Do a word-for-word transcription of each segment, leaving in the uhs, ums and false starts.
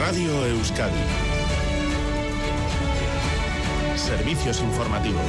Radio Euskadi. Servicios informativos.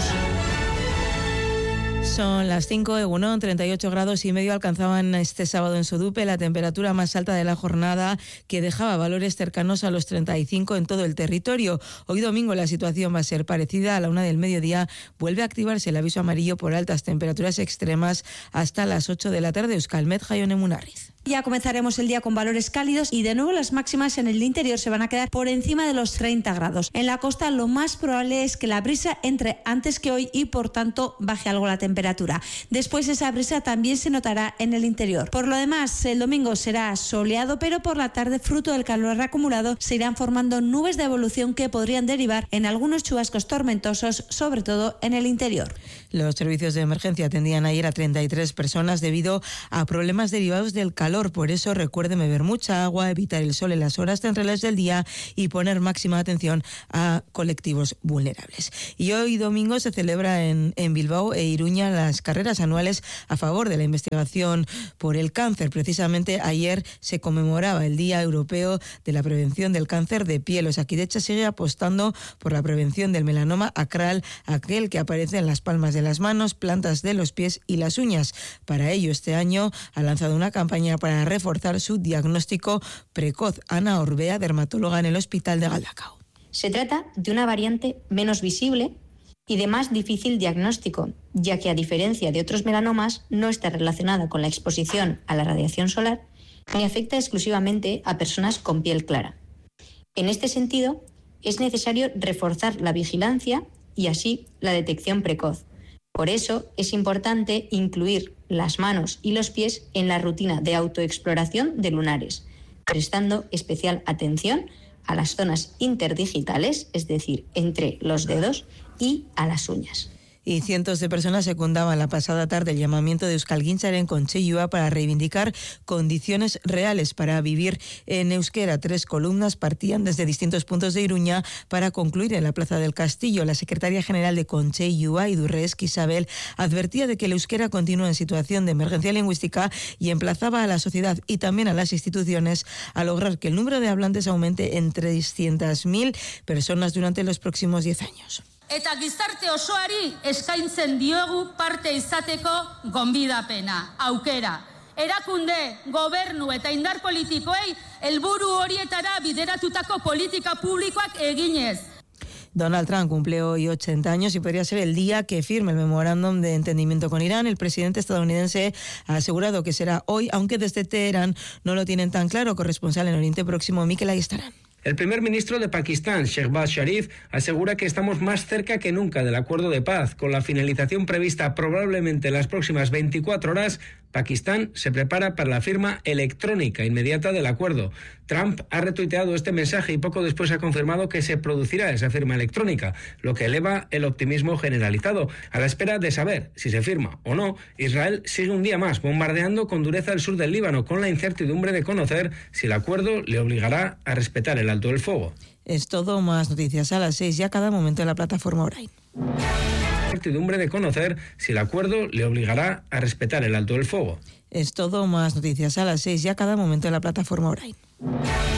Son las cinco, Egunon, treinta y ocho grados y medio alcanzaban este sábado en Sodupe, la temperatura más alta de la jornada, que dejaba valores cercanos a los treinta y cinco en todo el territorio. Hoy domingo la situación va a ser parecida. A la una del mediodía vuelve a activarse el aviso amarillo por altas temperaturas extremas hasta las ocho de la tarde. Euskalmet, Jaione Munarriz. Ya comenzaremos el día con valores cálidos y de nuevo las máximas en el interior se van a quedar por encima de los treinta grados. En la costa lo más probable es que la brisa entre antes que hoy y por tanto baje algo la temperatura. Después esa brisa también se notará en el interior. Por lo demás, el domingo será soleado, pero por la tarde, fruto del calor acumulado, se irán formando nubes de evolución que podrían derivar en algunos chubascos tormentosos, sobre todo en el interior. Los servicios de emergencia atendían ayer a treinta y tres personas debido a problemas derivados del calor. Por eso recuerden beber mucha agua, evitar el sol en las horas centrales del día y poner máxima atención a colectivos vulnerables. Y hoy domingo se celebra en, en Bilbao e Iruña las carreras anuales a favor de la investigación por el cáncer. Precisamente ayer se conmemoraba el Día Europeo de la Prevención del Cáncer de Piel. Osakidetza sigue apostando por la prevención del melanoma acral, aquel que aparece en las palmas de las manos, plantas de los pies y las uñas. Para ello, este año ha lanzado una campaña para reforzar su diagnóstico precoz. Ana Orbea, dermatóloga en el Hospital de Galdakao. Se trata de una variante menos visible y de más difícil diagnóstico, ya que a diferencia de otros melanomas no está relacionada con la exposición a la radiación solar ni afecta exclusivamente a personas con piel clara. En este sentido, es necesario reforzar la vigilancia y así la detección precoz. Por eso es importante incluir las manos y los pies en la rutina de autoexploración de lunares, prestando especial atención a las zonas interdigitales, es decir, entre los dedos, y a las uñas. Y cientos de personas secundaban la pasada tarde el llamamiento de Euskalgintzaren Kontseilua para reivindicar condiciones reales para vivir en euskera. Tres columnas partían desde distintos puntos de Iruña para concluir en la Plaza del Castillo. La secretaria general de Kontseilua, Idurresk Isabel, advertía de que el euskera continúa en situación de emergencia lingüística y emplazaba a la sociedad y también a las instituciones a lograr que el número de hablantes aumente en trescientas mil personas durante los próximos diez años. Eta gizarte osoari eskaintzen diogu parte izateko gonbidapena, aukera. Erakunde, gobernu eta indar politikoei helburu horietara bideratutako politika publikoak eginez. Donald Trump cumple hoy ochenta años y podría ser el día que firme el memorándum de entendimiento con Irán. El presidente estadounidense ha asegurado que será hoy, aunque desde Teherán no lo tienen tan claro. Corresponsal en Oriente Próximo, Mikel Ayestarán. El primer ministro de Pakistán, Shehbaz Sharif, asegura que estamos más cerca que nunca del acuerdo de paz. Con la finalización prevista probablemente en las próximas veinticuatro horas, Pakistán se prepara para la firma electrónica inmediata del acuerdo. Trump ha retuiteado este mensaje y poco después ha confirmado que se producirá esa firma electrónica, lo que eleva el optimismo generalizado. A la espera de saber si se firma o no, Israel sigue un día más bombardeando con dureza el sur del Líbano, con la incertidumbre de conocer si el acuerdo le obligará a respetar el alto del fuego. Es todo, más noticias a las seis y a cada momento en la plataforma Orain. Incertidumbre de conocer si el acuerdo le obligará a respetar el alto del fuego. Es todo, más noticias a las seis y a cada momento en la plataforma Orain.